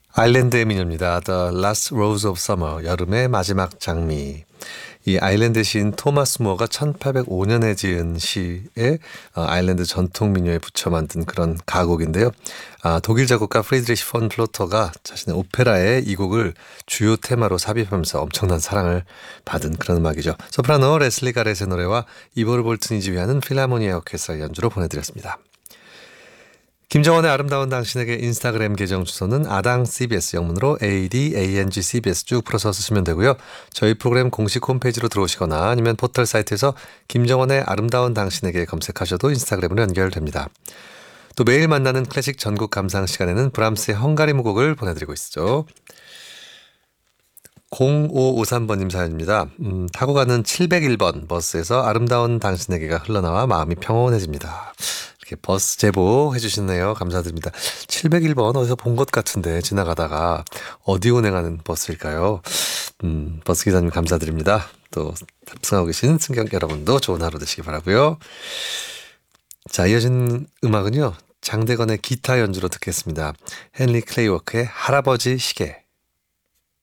아일랜드의 미녀입니다. The Last Rose of Summer, 여름의 마지막 장미. 이 아일랜드 시인 토마스 무어가 1805년에 지은 시에 아일랜드 전통 민요에 붙여 만든 그런 가곡인데요. 독일 작곡가 프리드리시 폰 플로터가 자신의 오페라에 이 곡을 주요 테마로 삽입하면서 엄청난 사랑을 받은 그런 음악이죠. 소프라노 레슬리 가렛의 노래와 이보르 볼튼이 지휘하는 필하모니아 오케스트라 연주로 보내드렸습니다. 김정원의 아름다운 당신에게 인스타그램 계정 주소는 아당 CBS, 영문으로 ADANG CBS 쭉 풀어서 쓰시면 되고요. 저희 프로그램 공식 홈페이지로 들어오시거나 아니면 포털 사이트에서 김정원의 아름다운 당신에게 검색하셔도 인스타그램으로 연결됩니다. 또 매일 만나는 클래식 전국 감상 시간에는 브람스의 헝가리 무곡을 보내드리고 있죠. 0553번님 사연입니다. 타고 가는 701번 버스에서 아름다운 당신에게가 흘러나와 마음이 평온해집니다. 이렇게 버스 제보 해주시네요. 감사드립니다. 701번 어디서 본 것 같은데 지나가다가 어디 운행하는 버스일까요? 버스 기사님 감사드립니다. 또 탑승하고 계신 승객 여러분도 좋은 하루 되시기 바라고요. 자, 이어진 음악은요. 장대건의 기타 연주로 듣겠습니다. 헨리 클레이워크의 할아버지 시계.